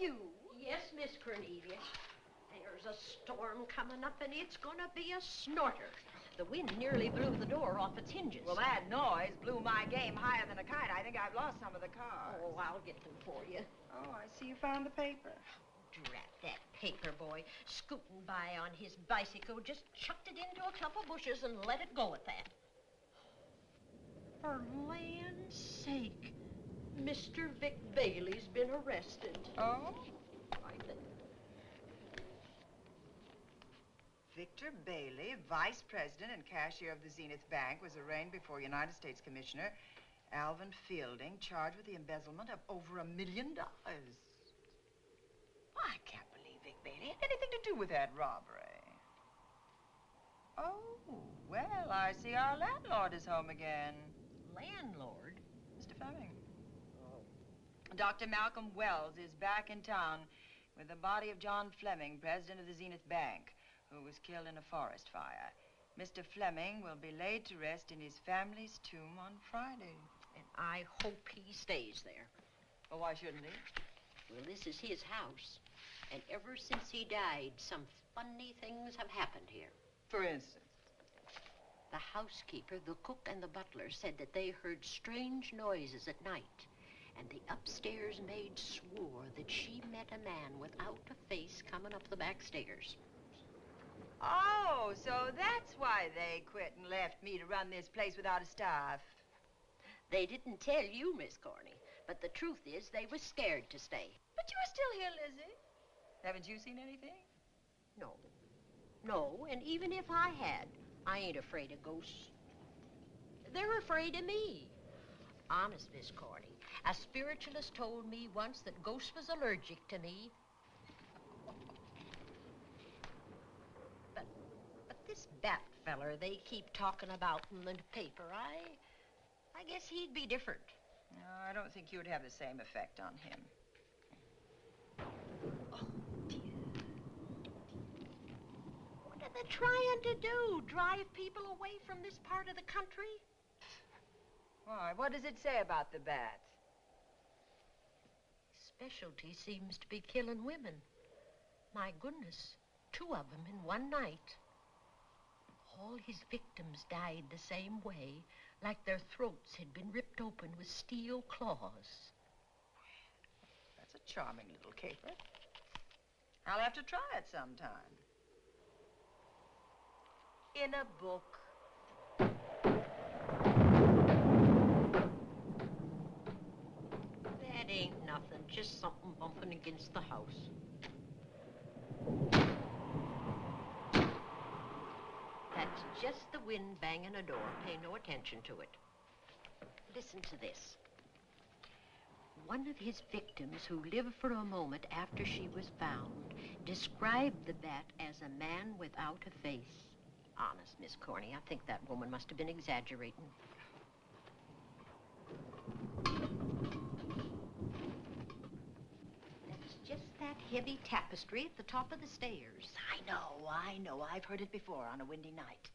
you? Yes, Miss Cornelia. There's a storm coming up, and it's gonna be a snorter. The wind nearly blew the door off its hinges. Well, that noise blew my game higher than a kite. I think I've lost some of the cars. Oh, I'll get them for you. Oh, I see you found the paper. Drat that paper boy, scooting by on his bicycle, just chucked it into a clump of bushes and let it go at that. For land's sake, Mr. Vic Bailey's been arrested. Oh? I think. Victor Bailey, vice president and cashier of the Zenith Bank, was arraigned before United States Commissioner Alvin Fielding, charged with the embezzlement of over $1 million. I can't believe Vic Bailey had anything to do with that robbery. Oh, well, I see our landlord is home again. Landlord? Mr. Fleming. Oh. Dr. Malcolm Wells is back in town with the body of John Fleming, president of the Zenith Bank, who was killed in a forest fire. Mr. Fleming will be laid to rest in his family's tomb on Friday. And I hope he stays there. Well, why shouldn't he? Well, this is his house. And ever since he died, some funny things have happened here. For instance? The housekeeper, the cook, and the butler said that they heard strange noises at night. And the upstairs maid swore that she met a man without a face coming up the back stairs. Oh, so that's why they quit and left me to run this place without a staff. They didn't tell you, Miss Corney, but the truth is they were scared to stay. But you're still here, Lizzie. Haven't you seen anything? No. No, and even if I had, I ain't afraid of ghosts. They're afraid of me. Honest, Miss Corney, a spiritualist told me once that ghosts was allergic to me. But this Bat feller they keep talking about in the paper, I guess he'd be different. No, I don't think you would have the same effect on him. Oh, dear. What are they trying to do? Drive people away from this part of the country? Why, what does it say about the bat? His specialty seems to be killing women. My goodness, 2 of them in one night. All his victims died the same way, like their throats had been ripped open with steel claws. That's a charming little caper. I'll have to try it sometime. In a book. That ain't nothing, just something bumping against the house. That's just the wind banging a door. Pay no attention to it. Listen to this. One of his victims, who lived for a moment after she was found, described the bat as a man without a face. Honest, Miss Corney, I think that woman must have been exaggerating. That's just that heavy tapestry at the top of the stairs. I know. I've heard it before on a windy night.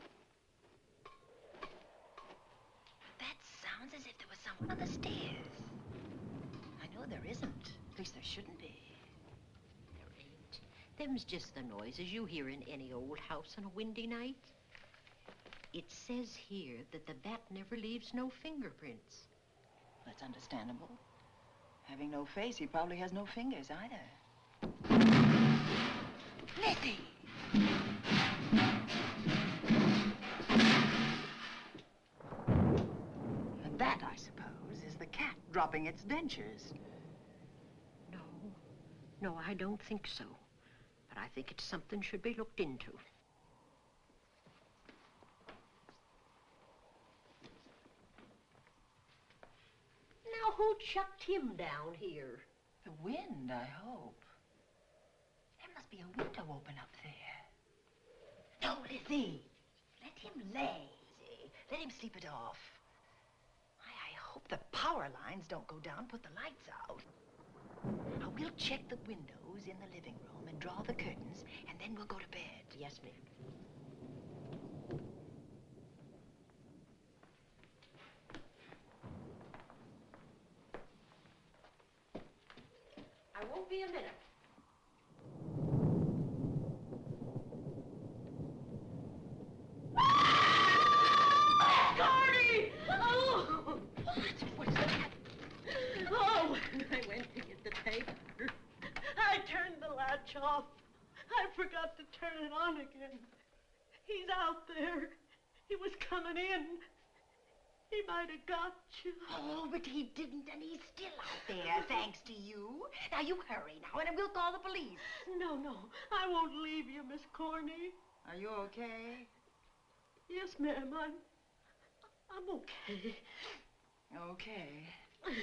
That sounds as if there was someone on the stairs. I know there isn't. At least there shouldn't be. There ain't. Them's just the noises you hear in any old house on a windy night. It says here that the bat never leaves no fingerprints. That's understandable. Having no face, he probably has no fingers either. Lizzie! And that, I suppose, is the cat dropping its dentures. No, I don't think so. But I think it's something should be looked into. Now, who chucked him down here? The wind, I hope. There must be a window open up there. No, Lizzie. Let him lay. Let him sleep it off. I hope the power lines don't go down, put the lights out. Now, we'll check the windows in the living room and draw the curtains, and then we'll go to bed. Yes, ma'am. I won't be a minute. Corny! Oh! What's that? Oh, when I went to get the tape, I turned the latch off. I forgot to turn it on again. He's out there. He was coming in. He might have got you. Oh, but he didn't, and he's still out there, thanks to you. Now, you hurry now, and we'll call the police. No, I won't leave you, Miss Corny. Are you okay? Yes, ma'am, I'm okay. Okay.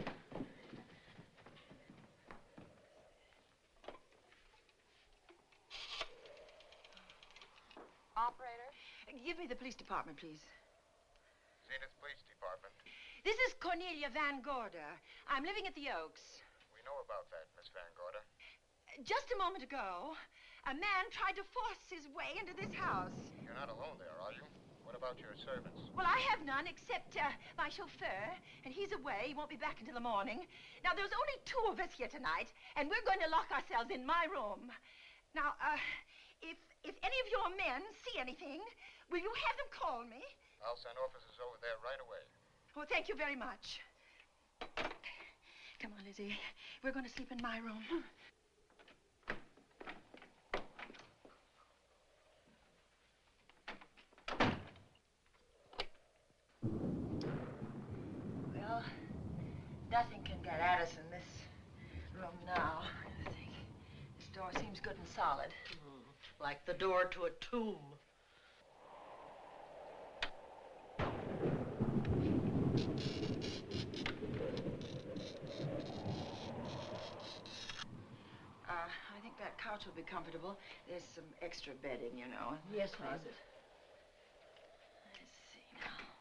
Operator? Give me the police department, please. Zenith Police Department. This is Cornelia Van Gorder. I'm living at the Oaks. We know about that, Miss Van Gorder. Just a moment ago, a man tried to force his way into this house. You're not alone there, are you? What about your servants? Well, I have none except my chauffeur, and he's away. He won't be back until the morning. Now, there's only 2 of us here tonight, and we're going to lock ourselves in my room. Now, if any of your men see anything, will you have them call me? I'll send officers over there right away. Well, thank you very much. Come on, Lizzie. We're going to sleep in my room. Well, nothing can get at us in this room now. I think this door seems good and solid. Like the door to a tomb. I think that couch will be comfortable. There's some extra bedding, you know. Yes, closet. miss.